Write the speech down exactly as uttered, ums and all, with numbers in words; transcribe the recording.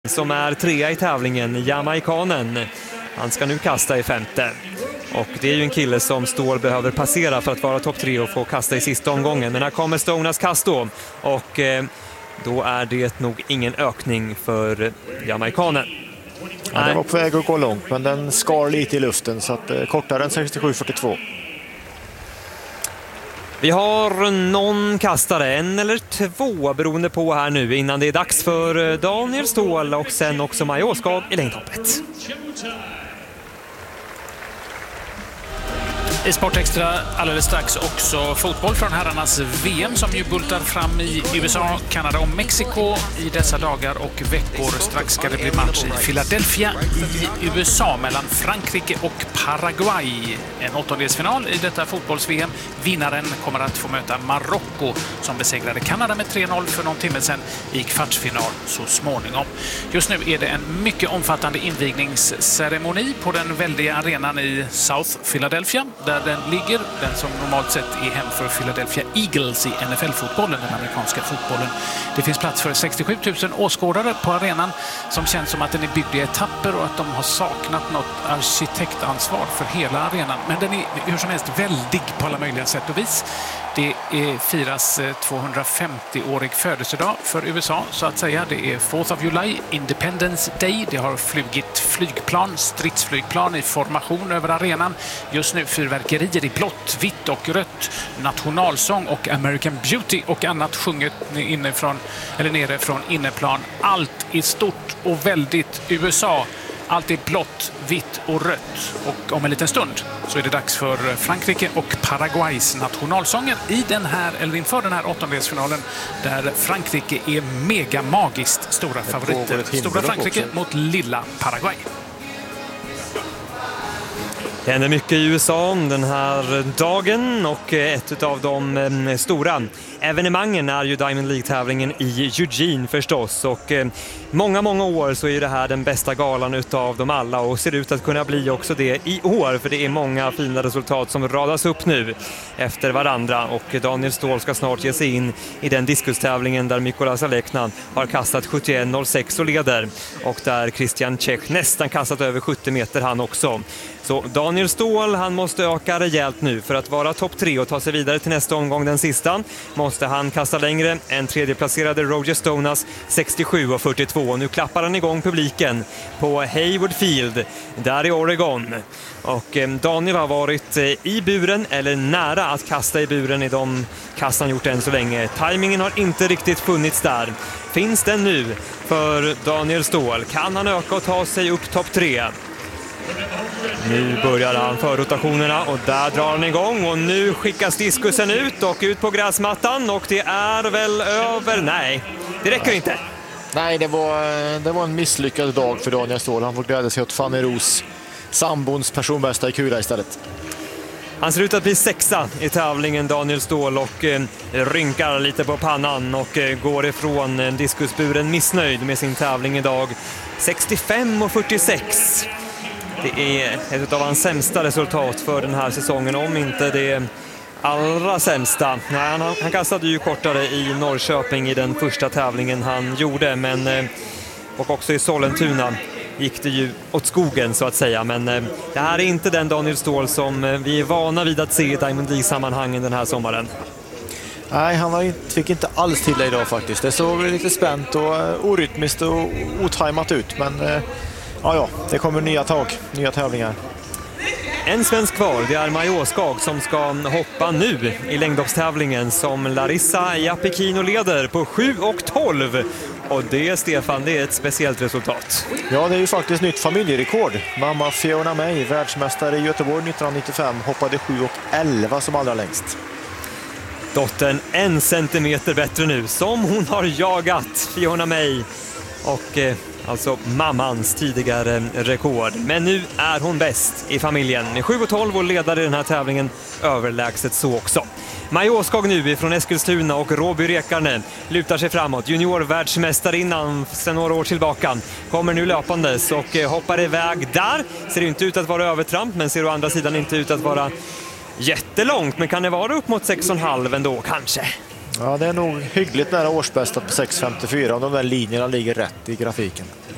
som är trea i tävlingen, jamaikanen. Han ska nu kasta i femte. Och det är ju en kille som Ståhl behöver passera för att vara topp tre och få kasta i sista omgången. Men här kommer Stonas kast då. Och eh, då är det nog ingen ökning för jamaikanen. Ja, den var på väg att gå långt, men den skar lite i luften, så att eh, kortare än sextiosju fyrtiotvå. Vi har någon kastare, en eller två beroende på här nu, innan det är dags för Daniel Ståhl och sen också Majåskag i längdhoppet. I Sportextra alldeles strax också fotboll från herrarnas V M som ju bultar fram i U S A, Kanada och Mexiko i dessa dagar och veckor. Strax ska det bli match i Philadelphia i U S A mellan Frankrike och Paraguay. En åttondelsfinal i detta fotbolls-V M. Vinnaren kommer att få möta Marocko som besegrade Kanada med tre noll för någon timme sedan i kvartsfinal så småningom. Just nu är det en mycket omfattande invigningsceremoni på den väldiga arenan i South Philadelphia, där den ligger, den som normalt sett är hem för Philadelphia Eagles i N F L-fotbollen, den amerikanska fotbollen. Det finns plats för sextiosju tusen åskådare på arenan som känns som att den är byggd i etapper och att de har saknat något arkitektansvar för hela arenan. Men den är hur som helst väldig på alla möjliga sätt och vis. Det är, firas tvåhundrafemtioårig födelsedag för U S A så att säga. Det är fourth of July, Independence Day. Det har flugit flygplan, stridsflygplan i formation över arenan. Just nu fyrverkerier i blått, vitt och rött. Nationalsång och American Beauty och annat sjunget inifrån, eller nere från inneplan. Allt är stort och väldigt U S A. Allt är blått, vitt och rött. Och om en liten stund så är det dags för Frankrike och Paraguays nationalsånger i den här, eller inför den här åttondelsfinalen där Frankrike är mega magiskt stora favoriter. Stora Frankrike mot lilla Paraguay. Det händer mycket i U S A den här dagen och ett av de stora evenemangen är ju Diamond League-tävlingen i Eugene förstås, och många, många år så är det här den bästa galan utav dem alla och ser ut att kunna bli också det i år, för det är många fina resultat som radas upp nu efter varandra, och Daniel Ståhl ska snart ge sig in i den diskustävlingen där Mikolas Alekna har kastat sjuttioett noll sex och leder, och där Christian Czech nästan kastat över sjuttio meter han också. Så Daniel Ståhl, han måste öka rejält nu för att vara topp tre och ta sig vidare till nästa omgång, den sista. Måste han kasta längre än tredjeplacerade Roger Stonas sextiosju och fyrtiotvå. Nu klappar han igång publiken på Hayward Field där i Oregon. Och Daniel har varit i buren eller nära att kasta i buren i de kast han gjort än så länge. Timingen har inte riktigt funnits där. Finns den nu för Daniel Ståhl? Kan han öka och ta sig upp topp tre? Nu börjar han för rotationerna och där drar han igång, och nu skickas diskusen ut och ut på gräsmattan, och det är väl över. Nej, det räcker inte. Nej, det var, det var en misslyckad dag för Daniel Ståhl. Han får glädja sig åt Fanny Ros, sambons personbästa i kula istället. Han ser ut att bli sexa i tävlingen, Daniel Ståhl, och eh, rynkar lite på pannan och eh, går ifrån eh, diskusburen missnöjd med sin tävling idag. sextiofem och fyrtiosex. Det är ett av hans sämsta resultat för den här säsongen, om inte det allra sämsta. Nej, han, han kastade ju kortare i Norrköping i den första tävlingen han gjorde, men, och också i Sollentuna gick det ju åt skogen så att säga. Men det här är inte den Daniel Ståhl som vi är vana vid att se i Diamond League-sammanhangen den här sommaren. Nej, han var, fick inte alls till det idag faktiskt. Det såg lite spänt och orytmiskt och otajmat ut, men... Ja, ja, det kommer nya tag, nya tävlingar. En svensk kvar, det är Majåskag som ska hoppa nu i längdhoppstävlingen, som Larissa Japikino leder på sju och tolv. Och det, Stefan, det är ett speciellt resultat. Ja, det är ju faktiskt nytt familjerekord. Mamma Fiona May, världsmästare i Göteborg nittonhundranittiofem, hoppade sju och elva som allra längst. Dottern en centimeter bättre nu, som hon har jagat Fiona May. Och... Eh, alltså mammans tidigare rekord. Men nu är hon bäst i familjen. sju och tolv och ledare i den här tävlingen, överlägset så också. Majåskag nu ifrån Eskilstuna och Råby Rekarne lutar sig framåt. Juniorvärldsmästarinnan sedan några år tillbaka kommer nu löpandes och hoppar iväg där. Ser inte ut att vara övertramp, men ser å andra sidan inte ut att vara jättelångt. Men kan det vara upp mot sex och en halv ändå kanske? Ja, det är nog hyggligt nära årsbästa på sex femtiofyra, och de där linjerna ligger rätt i grafiken.